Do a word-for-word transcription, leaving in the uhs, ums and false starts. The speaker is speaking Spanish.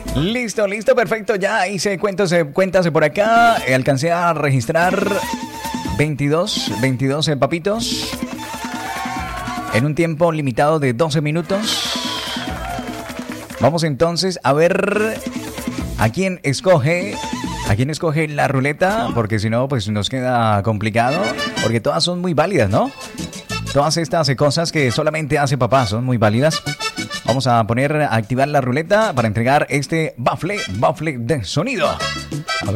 Listo, listo, perfecto. Ya hice cuentas, cuentas por acá. Alcancé a registrar veintidós, veintidós eh, papitos en un tiempo limitado de doce minutos. Vamos entonces a ver a quién escoge, a quién escoge la ruleta, porque si no, pues nos queda complicado, porque todas son muy válidas, ¿no? Todas estas cosas que solamente hace papá son muy válidas. Vamos a poner, a activar la ruleta para entregar este bafle, bafle de sonido. A ver.